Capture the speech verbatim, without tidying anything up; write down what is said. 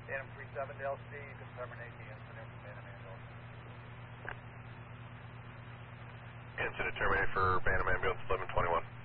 Adam three seven to L C, you can terminate the incident for Bantam Ambulance. Incident terminated for Bantam Ambulance eleven twenty-one.